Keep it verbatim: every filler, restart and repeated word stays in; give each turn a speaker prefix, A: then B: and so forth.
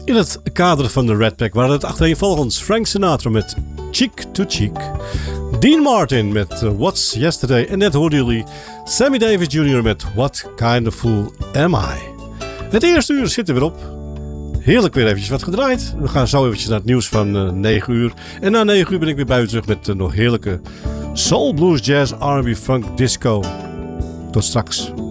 A: In het kader van de Red Pack waren het achtereenvolgens Frank Sinatra met Cheek to Cheek, Dean Martin met uh, What's Yesterday en net hoorden jullie Sammy Davis junior met What Kind of Fool Am I. Het eerste uur zit er weer op. Heerlijk weer eventjes wat gedraaid. We gaan zo eventjes naar het nieuws van uh, negen uur. En na negen uur ben ik weer bij u terug met uh, nog heerlijke soul, blues, jazz, R en B, funk, disco. Tot straks.